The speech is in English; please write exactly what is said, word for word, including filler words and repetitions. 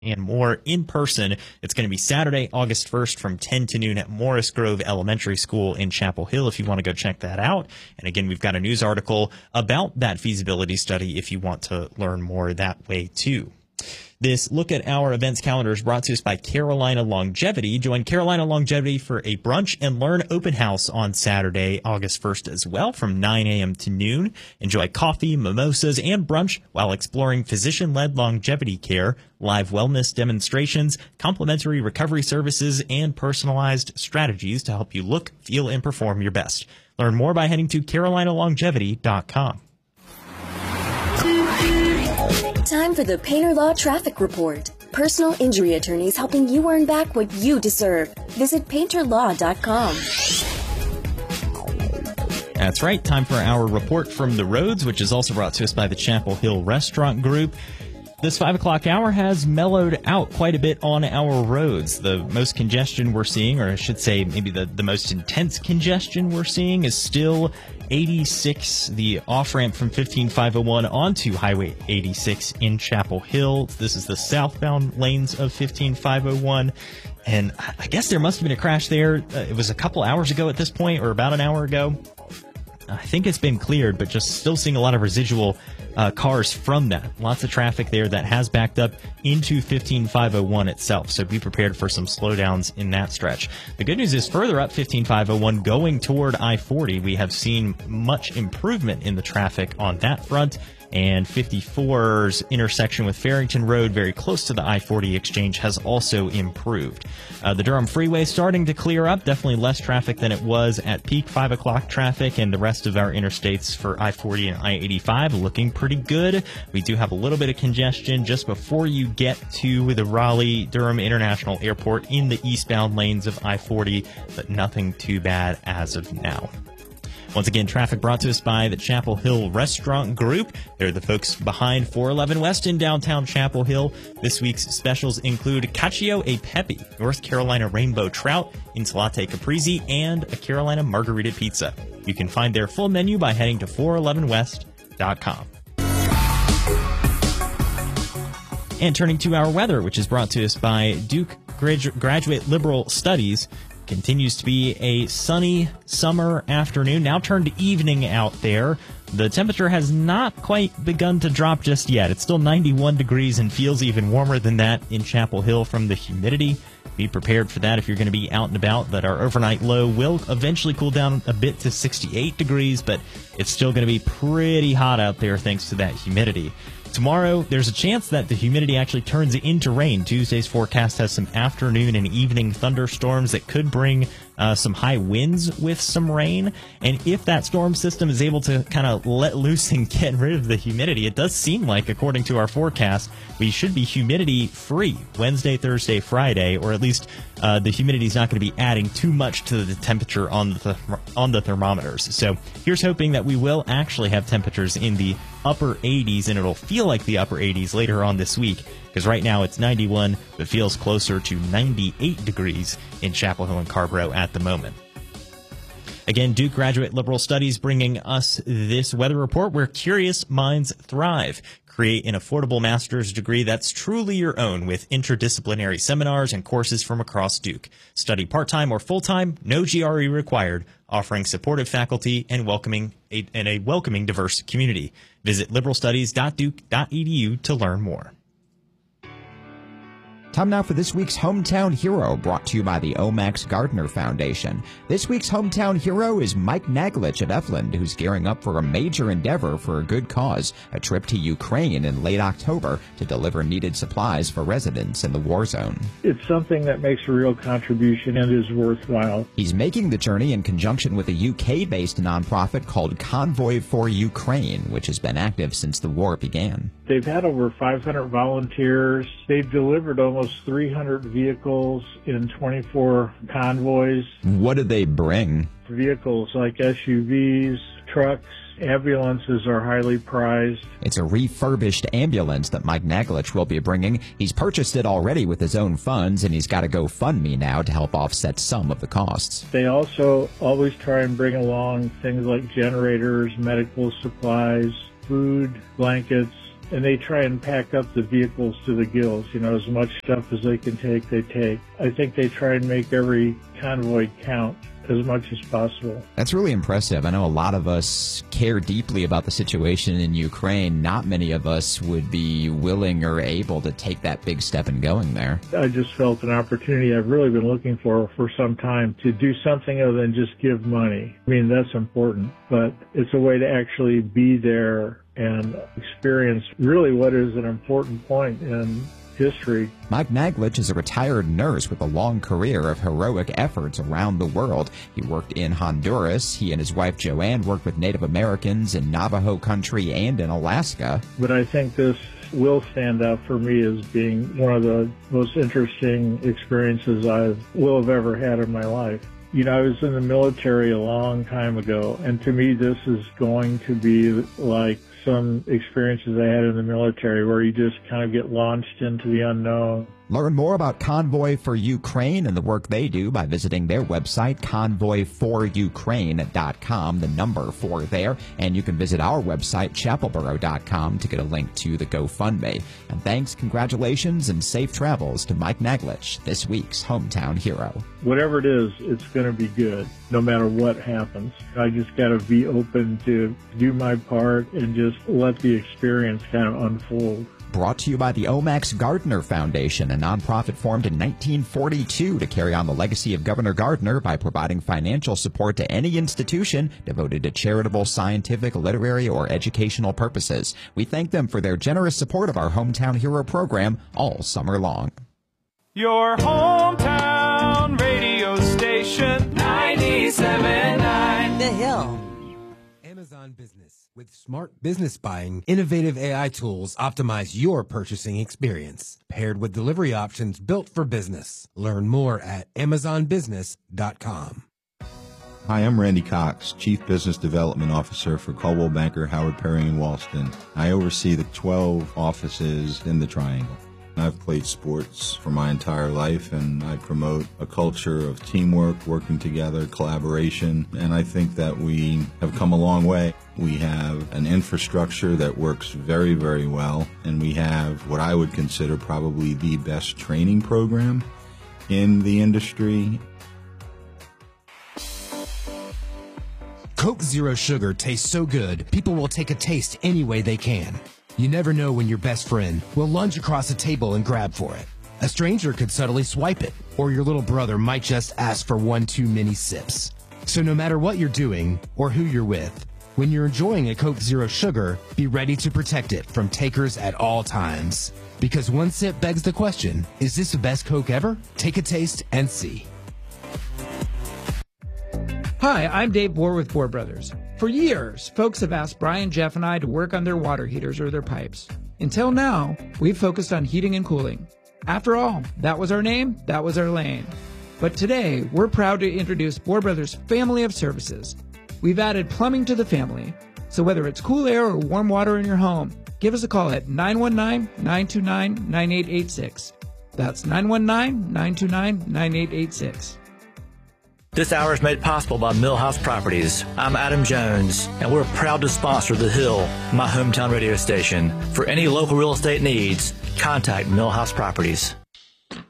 and more in person. It's going to be Saturday, August first from ten to noon at Morris Grove Elementary School in Chapel Hill if you want to go check that out. And again, we've got a news article about that feasibility study if you want to learn more that way too. This look at our events calendar is brought to us by Carolina Longevity. Join Carolina Longevity for a brunch and learn open house on Saturday, August first as well from nine a.m. to noon. Enjoy coffee, mimosas, and brunch while exploring physician-led longevity care, live wellness demonstrations, complimentary recovery services, and personalized strategies to help you look, feel, and perform your best. Learn more by heading to carolina longevity dot com. Time for the Painter Law Traffic Report. Personal injury attorneys helping you earn back what you deserve. Visit painter law dot com. That's right. Time for our report from the roads, which is also brought to us by the Chapel Hill Restaurant Group. This five o'clock hour has mellowed out quite a bit on our roads. The most congestion we're seeing, or I should say maybe the, the most intense congestion we're seeing, is still eighty-six, the off-ramp from fifteen five oh one onto Highway eighty-six in Chapel Hill. This is the southbound lanes of fifteen five oh one. And I guess there must have been a crash there. Uh, it was a couple hours ago at this point, or about an hour ago. I think it's been cleared, but just still seeing a lot of residual uh, cars from that. Lots of traffic there that has backed up into fifteen five oh one itself, so be prepared for some slowdowns in that stretch. The good news is further up fifteen five oh one going toward I forty, we have seen much improvement in the traffic on that front. And fifty-four's intersection with Farrington Road, very close to the I forty exchange, has also improved. Uh, the Durham Freeway starting to clear up, definitely less traffic than it was at peak five o'clock traffic, and the rest of our interstates for I forty and I eighty-five looking pretty good. We do have a little bit of congestion just before you get to the Raleigh-Durham International Airport in the eastbound lanes of I forty, but nothing too bad as of now. Once again, traffic brought to us by the Chapel Hill Restaurant Group. They're the folks behind four eleven West in downtown Chapel Hill. This week's specials include Cacio e Pepe, North Carolina Rainbow Trout, Insalate Caprese, and a Carolina Margarita Pizza. You can find their full menu by heading to four eleven west dot com. And turning to our weather, which is brought to us by Duke Gradu- Graduate Liberal Studies. Continues to be a sunny summer afternoon, now turned to evening out there. The temperature has not quite begun to drop just yet. It's still ninety-one degrees and feels even warmer than that in Chapel Hill from the humidity. Be prepared for that if you're going to be out and about, but our overnight low will eventually cool down a bit to sixty-eight degrees, but it's still going to be pretty hot out there thanks to that humidity. Tomorrow, there's a chance that the humidity actually turns into rain. Tuesday's forecast has some afternoon and evening thunderstorms that could bring uh, some high winds with some rain. And if that storm system is able to kind of let loose and get rid of the humidity, it does seem like, according to our forecast, we should be humidity free Wednesday, Thursday, Friday, or at least uh, the humidity is not going to be adding too much to the temperature on the th- on the thermometers. So here's hoping that we will actually have temperatures in the upper eighties, and it'll feel like the upper eighties later on this week, because right now it's ninety-one, but feels closer to ninety-eight degrees in Chapel Hill and Carborough at the moment. Again, Duke Graduate Liberal Studies bringing us this weather report where curious minds thrive. Create an affordable master's degree that's truly your own with interdisciplinary seminars and courses from across Duke. Study part-time or full-time, no G R E required, offering supportive faculty and welcoming a, and a welcoming diverse community. Visit liberal studies dot duke dot e d u to learn more. Time now for this week's Hometown Hero, brought to you by the Omax Gardner Foundation. This week's Hometown Hero is Mike Naglich at Efland, who's gearing up for a major endeavor for a good cause, a trip to Ukraine in late October to deliver needed supplies for residents in the war zone. It's something that makes a real contribution and is worthwhile. He's making the journey in conjunction with a U K-based nonprofit called Convoy for Ukraine, which has been active since the war began. They've had over five hundred volunteers. They've delivered almost three hundred vehicles in twenty-four convoys. What do they bring? Vehicles like S U Vs, trucks, ambulances are highly prized. It's a refurbished ambulance that Mike Naglich will be bringing. He's purchased it already with his own funds, and he's got a GoFundMe now to help offset some of the costs. They also always try and bring along things like generators, medical supplies, food, blankets, and they try and pack up the vehicles to the gills. You know, as much stuff as they can take, they take. I think they try and make every convoy count as much as possible. That's really impressive. I know a lot of us care deeply about the situation in Ukraine. Not many of us would be willing or able to take that big step in going there. I just felt an opportunity I've really been looking for for some time to do something other than just give money. I mean, that's important, but it's a way to actually be there and experience really what is an important point in history. Mike Naglich is a retired nurse with a long career of heroic efforts around the world. He worked in Honduras. He and his wife Joanne worked with Native Americans in Navajo country and in Alaska. But I think this will stand out for me as being one of the most interesting experiences I will have ever had in my life. You know, I was in the military a long time ago, and to me this is going to be like some experiences I had in the military where you just kind of get launched into the unknown. Learn more about Convoy for Ukraine and the work they do by visiting their website, convoy for ukraine dot com, the number four there. And you can visit our website, chapelboro dot com, to get a link to the GoFundMe. And thanks, congratulations, and safe travels to Mike Naglich, this week's Hometown Hero. Whatever it is, it's going to be good, no matter what happens. I just got to be open to do my part and just let the experience kind of unfold. Brought to you by the Omax Gardner Foundation, a nonprofit formed in nineteen forty-two to carry on the legacy of Governor Gardner by providing financial support to any institution devoted to charitable, scientific, literary, or educational purposes. We thank them for their generous support of our Hometown Hero program all summer long. Your hometown radio station, ninety-seven point nine The Hill. Amazon Business. With smart business buying, innovative A I tools optimize your purchasing experience, paired with delivery options built for business. Learn more at amazon business dot com. Hi, I'm Randy Cox, Chief Business Development Officer for Coldwell Banker, Howard Perry and Walston. I oversee the twelve offices in the Triangle. I've played sports for my entire life, and I promote a culture of teamwork, working together, collaboration, and I think that we have come a long way. We have an infrastructure that works very, very well, and we have what I would consider probably the best training program in the industry. Coke Zero Sugar tastes so good, people will take a taste any way they can. You never know when your best friend will lunge across a table and grab for it. A stranger could subtly swipe it, or your little brother might just ask for one too many sips. So no matter what you're doing or who you're with, when you're enjoying a Coke Zero Sugar, be ready to protect it from takers at all times. Because one sip begs the question, is this the best Coke ever? Take a taste and see. Hi, I'm Dave Bohr with Bohr Brothers. For years, folks have asked Brian, Jeff, and I to work on their water heaters or their pipes. Until now, we've focused on heating and cooling. After all, that was our name, that was our lane. But today, we're proud to introduce Bohr Brothers' family of services. We've added plumbing to the family, so whether it's cool air or warm water in your home, give us a call at nine one nine, nine two nine, nine eight eight six. That's nine one nine, nine two nine, nine eight eight six. This hour is made possible by Millhouse Properties. I'm Adam Jones, and we're proud to sponsor The Hill, my hometown radio station. For any local real estate needs, contact Millhouse Properties.